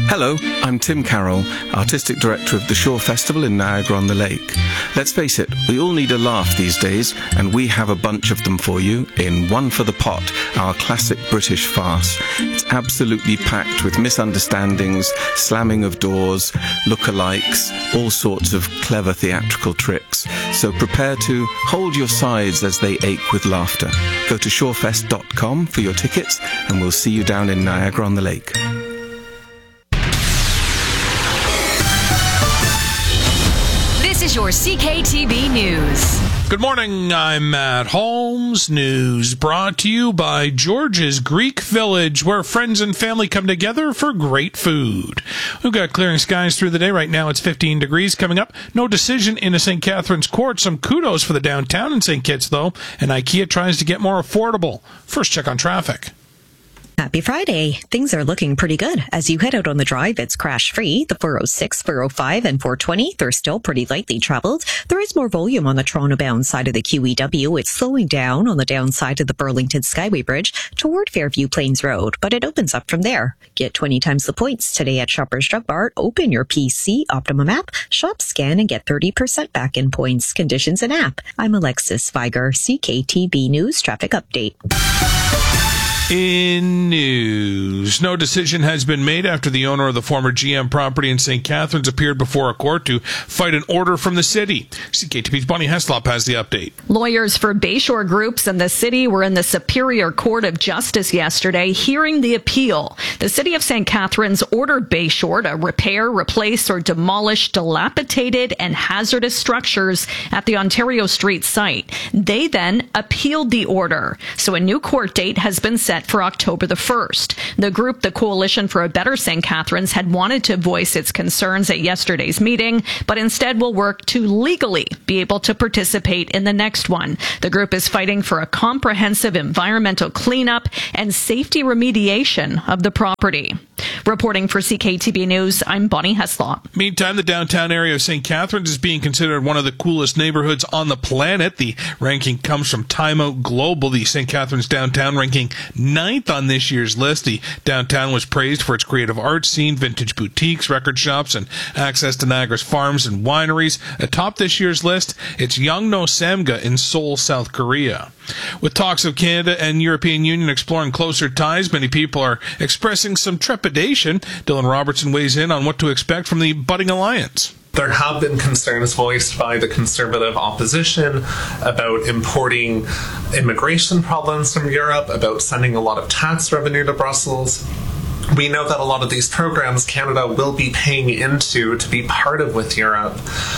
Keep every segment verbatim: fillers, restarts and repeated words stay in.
Hello, I'm Tim Carroll, Artistic Director of the Shore Festival in Niagara-on-the-Lake. Let's face it, we all need a laugh these days, and we have a bunch of them for you in One for the Pot, our classic British farce. It's absolutely packed with misunderstandings, slamming of doors, lookalikes, all sorts of clever theatrical tricks. So prepare to hold your sides as they ache with laughter. Go to shorefest dot com for your tickets, and we'll see you down in Niagara-on-the-Lake. This is your C K T B News. Good morning, I'm Matt Holmes. News brought to you by George's Greek Village, where friends and family come together for great food. We've got clearing skies through the day. Right now it's fifteen degrees coming up. No decision in a Saint Catharines court. Some kudos for the downtown in Saint Kitts, though, and IKEA tries to get more affordable. First check on traffic. Happy Friday. Things are looking pretty good. As you head out on the drive, it's crash-free. The four oh six, four oh five, and four twenty, they're still pretty lightly traveled. There is more volume on the Toronto-bound side of the Q E W. It's slowing down on the downside of the Burlington Skyway Bridge toward Fairview Plains Road, but it opens up from there. Get twenty times the points today at Shoppers Drug Mart. Open your P C Optimum app, shop, scan, and get thirty percent back in points. Conditions and app. I'm Alexis Viger, C K T B News Traffic Update. In news, no decision has been made after the owner of the former G M property in Saint Catharines appeared before a court to fight an order from the city. C K T B's Bonnie Heslop has the update. Lawyers for Bayshore Groups and the city were in the Superior Court of Justice yesterday hearing the appeal. The city of Saint Catharines ordered Bayshore to repair, replace, or demolish dilapidated and hazardous structures at the Ontario Street site. They then appealed the order. So a new court date has been set for October the first. The group, the Coalition for a Better Saint Catharines, had wanted to voice its concerns at yesterday's meeting, but instead will work to legally be able to participate in the next one. The group is fighting for a comprehensive environmental cleanup and safety remediation of the property. Reporting for C K T B News, I'm Bonnie Heslop. Meantime, the downtown area of Saint Catharines is being considered one of the coolest neighborhoods on the planet. The ranking comes from Time Out Global, the Saint Catharines downtown ranking ninth on this year's list. The downtown was praised for its creative art scene, vintage boutiques, record shops, and access to Niagara's farms and wineries. Atop this year's list, it's Yongno Samga in Seoul, South Korea. With talks of Canada and European Union exploring closer ties, many people are expressing some trepidation. Dylan Robertson weighs in on what to expect from the budding alliance. There have been concerns voiced by the Conservative opposition about importing immigration problems from Europe, about sending a lot of tax revenue to Brussels. We know that a lot of these programs Canada will be paying into to be part of with Europe.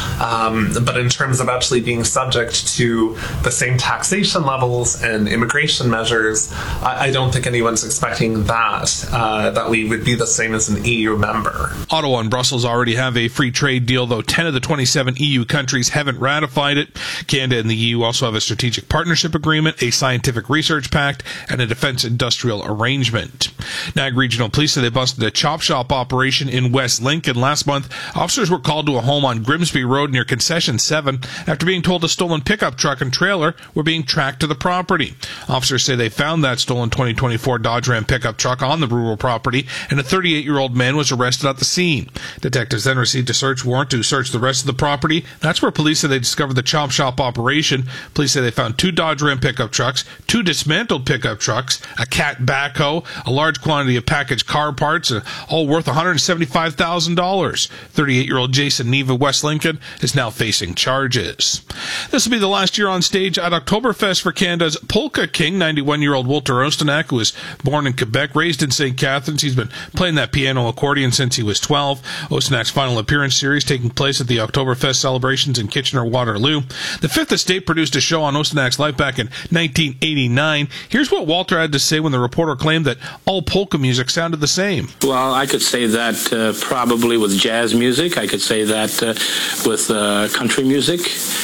Um, but in terms of actually being subject to the same taxation levels and immigration measures, I, I don't think anyone's expecting that, uh, that we would be the same as an E U member. Ottawa and Brussels already have a free trade deal, though ten of the twenty-seven E U countries haven't ratified it. Canada and the E U also have a strategic partnership agreement, a scientific research pact, and a defense industrial arrangement. Niagara Regional Police say they busted a chop shop operation in West Lincoln last month. Officers were called to a home on Grimsby Road near Concession seven after being told a stolen pickup truck and trailer were being tracked to the property. Officers say they found that stolen twenty twenty-four Dodge Ram pickup truck on the rural property, and a thirty-eight-year-old man was arrested at the scene. Detectives then received a search warrant to search the rest of the property. That's where police say they discovered the chop shop operation. Police say they found two Dodge Ram pickup trucks, two dismantled pickup trucks, a cat backhoe, a large quantity of packaged car parts, uh, all worth one hundred seventy-five thousand dollars. thirty-eight-year-old Jason Neva, West Lincoln, is now facing charges. This will be the last year on stage at Oktoberfest for Canada's Polka King, ninety-one-year-old Walter Ostanak, who was born in Quebec, raised in Saint Catharines. He's been playing that piano accordion since he was twelve. Ostanak's final appearance series taking place at the Oktoberfest celebrations in Kitchener-Waterloo. The Fifth Estate produced a show on Ostanak's life back in nineteen eighty-nine. Here's what Walter had to say when the reporter claimed that all polka music sounded the same. Well, I could say that uh, probably with jazz music. I could say that uh, with uh, country music.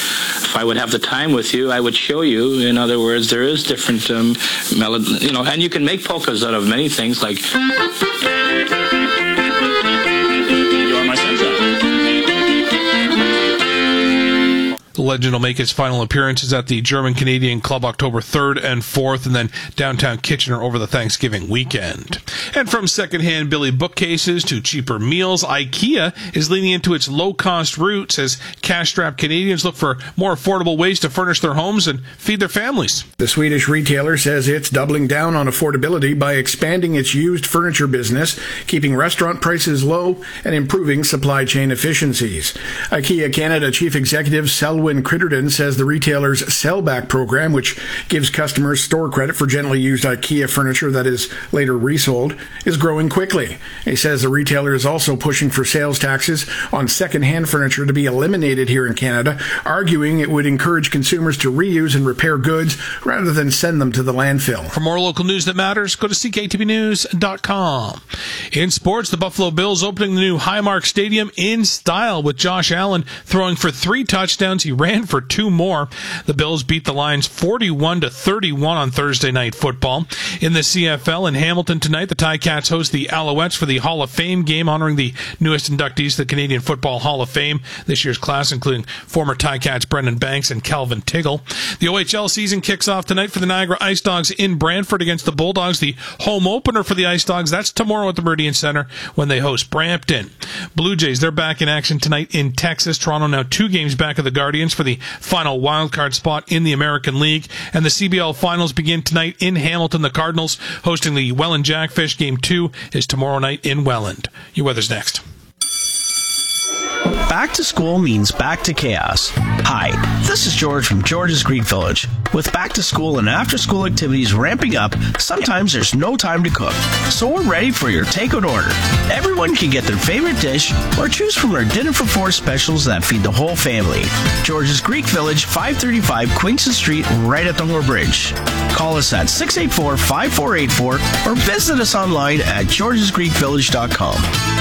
If I would have the time with you, I would show you. In other words, there is different um, melody, you know, and you can make polkas out of many things, like You're My Sunshine. The legend will make his final appearances at the German-Canadian Club October third and fourth, and then downtown Kitchener over the Thanksgiving weekend. And from secondhand Billy bookcases to cheaper meals, IKEA is leaning into its low-cost roots as cash-strapped Canadians look for more affordable ways to furnish their homes and feed their families. The Swedish retailer says it's doubling down on affordability by expanding its used furniture business, keeping restaurant prices low, and improving supply chain efficiencies. IKEA Canada Chief Executive Selwyn Crittenden says the retailer's Sellback program, which gives customers store credit for gently used IKEA furniture that is later resold, is growing quickly. He says the retailer is also pushing for sales taxes on second-hand furniture to be eliminated here in Canada, arguing it would encourage consumers to reuse and repair goods rather than send them to the landfill. For more local news that matters, go to c k t v news dot com. In sports, the Buffalo Bills opening the new Highmark Stadium in style with Josh Allen throwing for three touchdowns. He ran for two more. The Bills beat the Lions forty-one to thirty-one on Thursday Night Football. In the C F L in Hamilton tonight, the Ticats host the Alouettes for the Hall of Fame game, honoring the newest inductees to the Canadian Football Hall of Fame. This year's class including former Ticats Brendan Banks and Calvin Tiggle. The O H L season kicks off tonight for the Niagara Ice Dogs in Brantford against the Bulldogs. The home opener for the Ice Dogs, that's tomorrow at the Meridian Center when they host Brampton. Blue Jays, they're back in action tonight in Texas. Toronto now two games back of the Guardians for the final wildcard spot in the American League. And the C B L finals begin tonight in Hamilton. The Cardinals hosting the Welland Jackfish. Game two is tomorrow night in Welland. Your weather's next. Back to school means back to chaos. Hi, this is George from George's Greek Village. With back to school and after school activities ramping up, sometimes there's no time to cook. So we're ready for your takeout order. Everyone can get their favorite dish or choose from our dinner for four specials that feed the whole family. George's Greek Village, five thirty-five Queenston Street, right at Dungar Bridge. Call us at six eight four, five four eight four or visit us online at georges greek village dot com.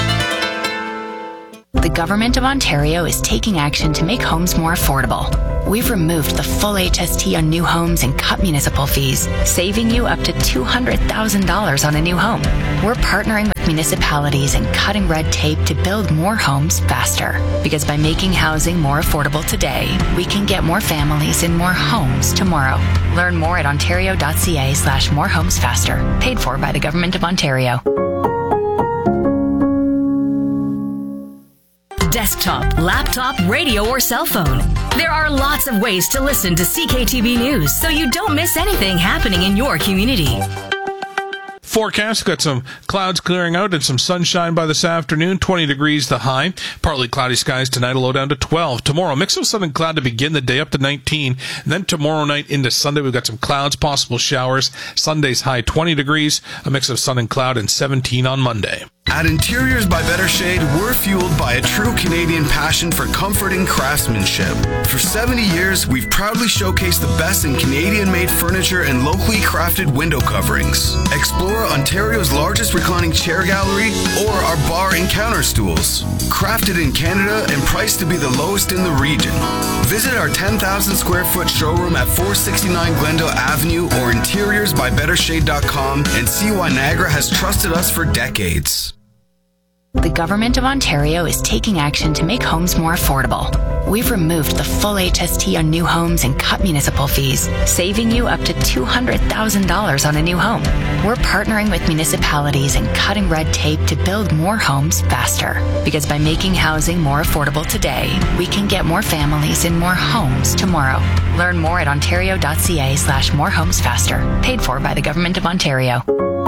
The Government of Ontario is taking action to make homes more affordable. We've removed the full H S T on new homes and cut municipal fees, saving you up to two hundred thousand dollars on a new home. We're partnering with municipalities and cutting red tape to build more homes faster. Because by making housing more affordable today, we can get more families in more homes tomorrow. Learn more at ontario.ca slash more homes faster. Paid for by the Government of Ontario. Desktop, laptop, radio, or cell phone. There are lots of ways to listen to C K T V News so you don't miss anything happening in your community. Forecast, got some clouds clearing out and some sunshine by this afternoon. twenty degrees the high. Partly cloudy skies tonight, a low down to twelve. Tomorrow, mix of sun and cloud to begin the day up to nineteen. And then tomorrow night into Sunday, we've got some clouds, possible showers. Sunday's high twenty degrees, a mix of sun and cloud, and seventeen on Monday. At Interiors by Better Shade, we're fueled by a true Canadian passion for comfort and craftsmanship. For seventy years, we've proudly showcased the best in Canadian-made furniture and locally crafted window coverings. Explore Ontario's largest reclining chair gallery or our bar and counter stools. Crafted in Canada and priced to be the lowest in the region. Visit our ten thousand square foot showroom at four sixty-nine Glendale Avenue or interiors by better shade dot com and see why Niagara has trusted us for decades. The Government of Ontario is taking action to make homes more affordable. We've removed the full H S T on new homes and cut municipal fees, saving you up to two hundred thousand dollars on a new home. We're partnering with municipalities and cutting red tape to build more homes faster. Because by making housing more affordable today, we can get more families in more homes tomorrow. Learn more at ontario.ca slash more homes faster. Paid for by the Government of Ontario.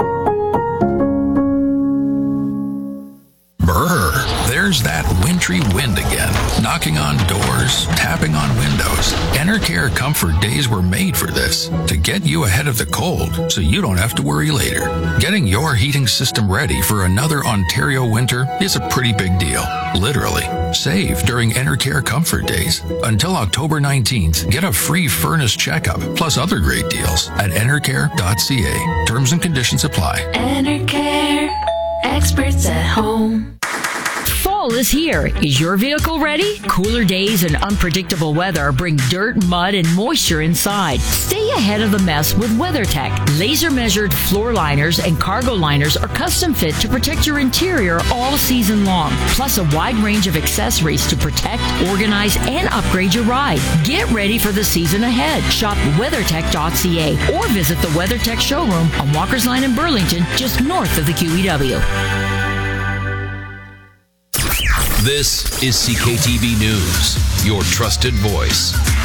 Brr, there's that wintry wind again, knocking on doors, tapping on windows. Enercare Comfort Days were made for this, to get you ahead of the cold so you don't have to worry later. Getting your heating system ready for another Ontario winter is a pretty big deal, literally. Save during Enercare Comfort Days. Until October nineteenth, get a free furnace checkup, plus other great deals at enercare dot c a. Terms and conditions apply. Enercare, experts at home. Fall Fall is here. Is your vehicle ready? Cooler days and unpredictable weather bring dirt, mud, and moisture inside. Stay ahead of the mess with WeatherTech. Laser-measured floor liners and cargo liners are custom fit to protect your interior all season long. Plus a wide range of accessories to protect, organize, and upgrade your ride. Get ready for the season ahead. Shop weathertech dot c a or visit the WeatherTech showroom on Walker's Line in Burlington, just north of the Q E W. This is C K T V News, your trusted voice.